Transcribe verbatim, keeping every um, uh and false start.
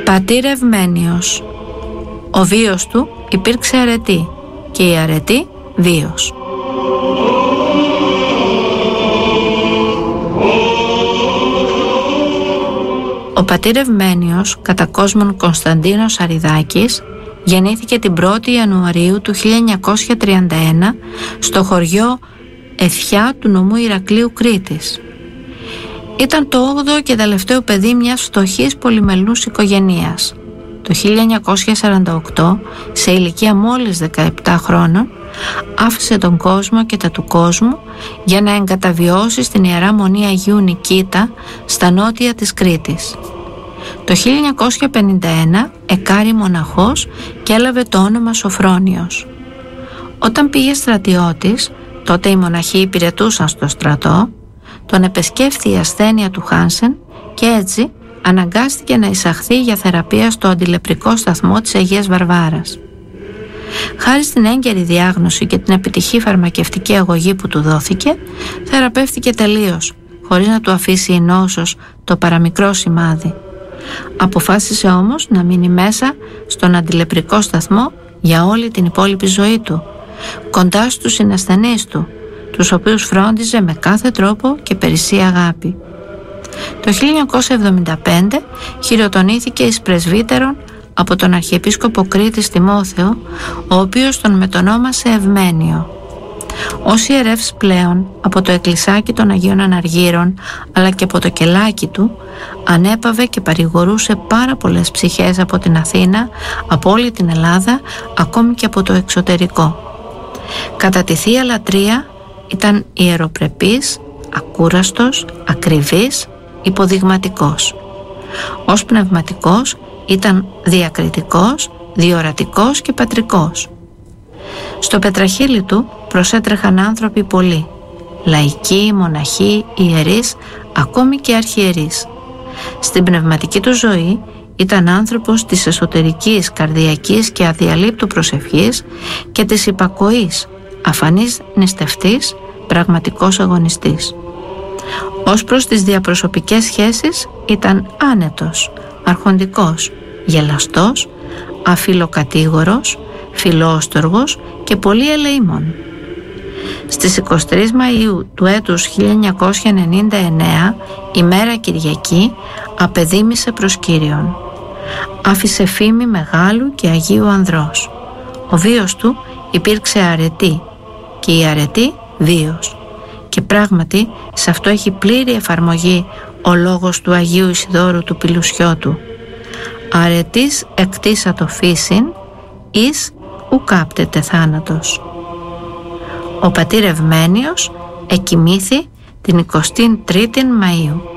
Πατήρ Ευμένιος. Ο βίος του υπήρξε αρετή και η αρετή βίος. Ο πατήρ Ευμένιος, κατά κόσμον Κωνσταντίνος Αριδάκης, γεννήθηκε την πρώτη Ιανουαρίου του χίλια εννιακόσια τριάντα ένα στο χωριό Εθιά του νομού Ηρακλείου Κρήτης. Ήταν το όγδοο και τελευταίο παιδί μιας φτωχής πολυμελούς οικογενείας. Το χίλια εννιακόσια σαράντα οκτώ, σε ηλικία μόλις δεκαεπτά χρόνων, άφησε τον κόσμο και τα του κόσμου για να εγκαταβιώσει στην Ιερά Μονή Αγίου Νικήτα στα νότια της Κρήτης. Το χίλια εννιακόσια πενήντα ένα εκάρη μοναχός και έλαβε το όνομα Σοφρόνιος. Όταν πήγε στρατιώτης, τότε οι μοναχοί υπηρετούσαν στο στρατό, τον επεσκέφθη η ασθένεια του Χάνσεν και έτσι αναγκάστηκε να εισαχθεί για θεραπεία στο αντιλεπρικό σταθμό της Αγίας Βαρβάρας. Χάρη στην έγκαιρη διάγνωση και την επιτυχή φαρμακευτική αγωγή που του δόθηκε, θεραπεύτηκε τελείως, χωρίς να του αφήσει η νόσος το παραμικρό σημάδι. Αποφάσισε όμως να μείνει μέσα στον αντιλεπρικό σταθμό για όλη την υπόλοιπη ζωή του, κοντά στους συνασθενείς του, τους οποίους φρόντιζε με κάθε τρόπο και περισσή αγάπη. Το χίλια εννιακόσια εβδομήντα πέντε χειροτονήθηκε εις πρεσβύτερον από τον Αρχιεπίσκοπο Κρήτης Τιμόθεο, ο οποίος τον μετονόμασε Ευμένιο. Ως ιερεύς πλέον από το εκκλησάκι των Αγίων Αναργύρων αλλά και από το κελάκι του, ανέπαβε και παρηγορούσε πάρα πολλές ψυχές από την Αθήνα, από όλη την Ελλάδα, ακόμη και από το εξωτερικό. Κατά τη Θεία Λατρεία ήταν ιεροπρεπής, ακούραστος, ακριβής, υποδειγματικός. Ως πνευματικός ήταν διακριτικός, διορατικός και πατρικός. Στο πετραχύλι του προσέτρεχαν άνθρωποι πολλοί, λαϊκοί, μοναχοί, ιερείς, ακόμη και αρχιερείς. Στην πνευματική του ζωή ήταν άνθρωπος της εσωτερικής, καρδιακής και αδιαλείπτου προσευχής και της υπακοής, αφανής νηστευτής, πραγματικός αγωνιστής. Ως προς τις διαπροσωπικές σχέσεις ήταν άνετος, αρχοντικός, γελαστός, αφιλοκατήγορος, φιλόστοργος και πολύ ελεήμων. Στις εικοστή τρίτη Μαΐου του έτους χίλια εννιακόσια ενενήντα εννέα, ημέρα Κυριακή, απεδήμησε προς Κύριον. Άφησε φήμη μεγάλου και Αγίου Ανδρός. Ο βίος του υπήρξε αρετή και η αρετή βίος. Και πράγματι σε αυτό έχει πλήρη εφαρμογή ο λόγος του Αγίου Ισιδώρου του Πηλουσιώτου. Αρετής εκτίσατο φύσιν, εις ουκάπτεται θάνατος. Ο πατήρ Ευμένιος εκοιμήθη την εικοστή τρίτη Μαΐου.